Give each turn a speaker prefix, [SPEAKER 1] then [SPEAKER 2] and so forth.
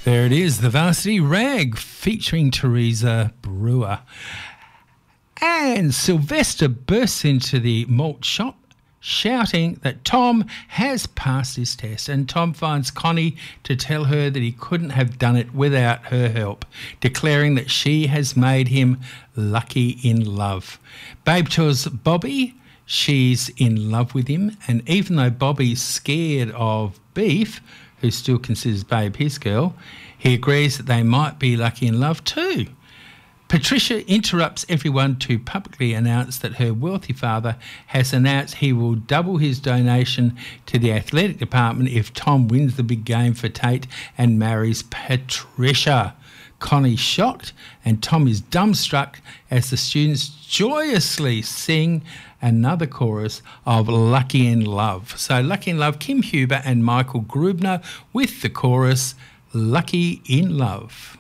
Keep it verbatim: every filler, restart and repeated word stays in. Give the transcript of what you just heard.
[SPEAKER 1] There it is, the Varsity Rag featuring Teresa Brewer. And Sylvester bursts into the malt shop shouting that Tom has passed his test, and Tom finds Connie to tell her that he couldn't have done it without her help, declaring that she has made him lucky in love. Babe tells Bobby she's in love with him, and even though Bobby's scared of Beef, who still considers Babe his girl, he agrees that they might be lucky in love too. Patricia interrupts everyone to publicly announce that her wealthy father has announced he will double his donation to the athletic department if Tom wins the big game for Tate and marries Patricia. Connie's shocked and Tom is dumbstruck as the students joyously sing another chorus of Lucky in Love. So Lucky in Love, Kim Huber and Michael Grubner with the chorus Lucky in Love.